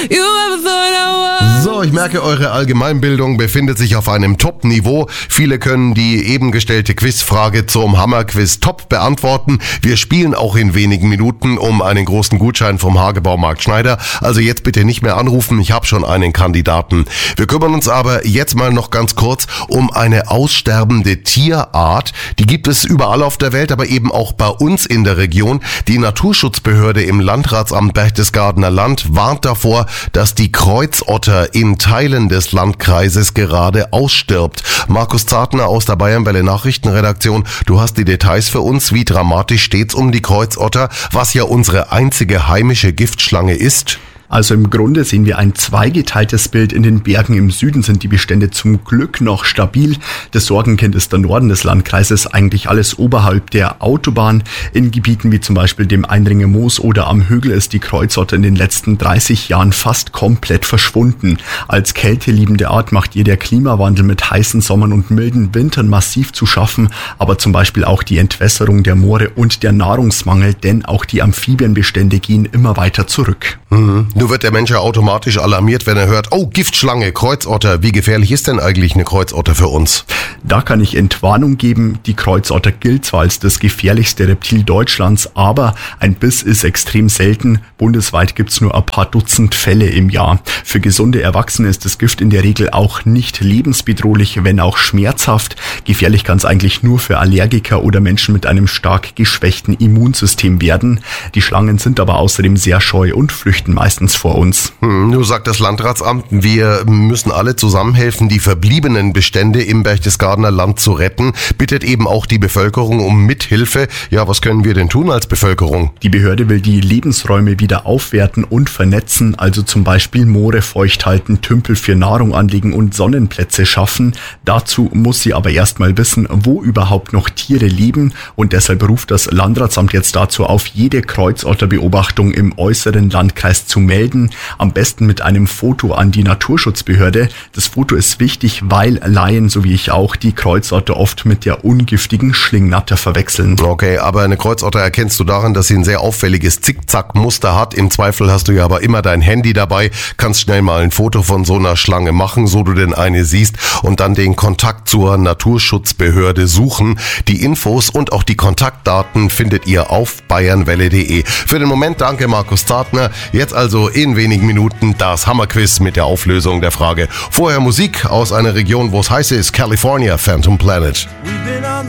you ever thought I was. So, ich merke, eure Allgemeinbildung befindet sich auf einem Top-Niveau. Viele können die eben gestellte Quizfrage zum Hammerquiz top beantworten. Wir spielen auch in wenigen Minuten um einen großen Gutschein vom Hagebaumarkt Schneider. Also jetzt bitte nicht mehr anrufen, ich habe schon einen Kandidaten. Wir kümmern uns aber jetzt mal noch ganz kurz um eine aussterbende Tierart. Die gibt es überall auf der Welt, aber eben auch bei uns in der Region. Die Naturschutzbehörde im Landratsamt Berchtesgadener Land warnt davor, dass die Kreuzotter in Teilen des Landkreises gerade ausstirbt. Markus Zartner aus der Bayernwelle Nachrichtenredaktion, du hast die Details für uns. Wie dramatisch steht's um die Kreuzotter, was ja unsere einzige heimische Giftschlange ist? Also im Grunde sehen wir ein zweigeteiltes Bild. In den Bergen im Süden sind die Bestände zum Glück noch stabil. Das Sorgenkind ist der Norden des Landkreises, eigentlich alles oberhalb der Autobahn. In Gebieten wie zum Beispiel dem Einringer Moos oder am Högel ist die Kreuzotter in den letzten 30 Jahren fast komplett verschwunden. Als kälteliebende Art macht ihr der Klimawandel mit heißen Sommern und milden Wintern massiv zu schaffen, aber zum Beispiel auch die Entwässerung der Moore und der Nahrungsmangel, denn auch die Amphibienbestände gehen immer weiter zurück. Nur wird der Mensch ja automatisch alarmiert, wenn er hört, oh, Giftschlange, Kreuzotter. Wie gefährlich ist denn eigentlich eine Kreuzotter für uns? Da kann ich Entwarnung geben. Die Kreuzotter gilt zwar als das gefährlichste Reptil Deutschlands, aber ein Biss ist extrem selten. Bundesweit gibt's nur ein paar Dutzend Fälle im Jahr. Für gesunde Erwachsene ist das Gift in der Regel auch nicht lebensbedrohlich, wenn auch schmerzhaft. Gefährlich kann es eigentlich nur für Allergiker oder Menschen mit einem stark geschwächten Immunsystem werden. Die Schlangen sind aber außerdem sehr scheu und flüchten meistens vor uns. Nun sagt das Landratsamt, wir müssen alle zusammenhelfen, die verbliebenen Bestände im Berchtesgadener Land zu retten. Bittet eben auch die Bevölkerung um Mithilfe. Ja, was können wir denn tun als Bevölkerung? Die Behörde will die Lebensräume wieder aufwerten und vernetzen, also zum Beispiel Moore feucht halten, Tümpel für Nahrung anlegen und Sonnenplätze schaffen. Dazu muss sie aber erstmal wissen, wo überhaupt noch Tiere leben, und deshalb ruft das Landratsamt jetzt dazu auf, jede Kreuzotterbeobachtung im äußeren Landkreis zu melden, am besten mit einem Foto an die Naturschutzbehörde. Das Foto ist wichtig, weil Laien, so wie ich auch, die Kreuzotter oft mit der ungiftigen Schlingnatter verwechseln. Okay, aber eine Kreuzotter erkennst du daran, dass sie ein sehr auffälliges Zickzack-Muster hat. Im Zweifel hast du ja aber immer dein Handy dabei, kannst schnell mal ein Foto von so einer Schlange machen, so du denn eine siehst, und dann den Kontakt zur Naturschutzbehörde suchen. Die Infos und auch die Kontaktdaten findet ihr auf bayernwelle.de. Für den Moment danke Markus Zartner. Jetzt also in wenigen Minuten das Hammerquiz mit der Auflösung der Frage. Vorher Musik aus einer Region, wo es heiß ist, California, Phantom Planet.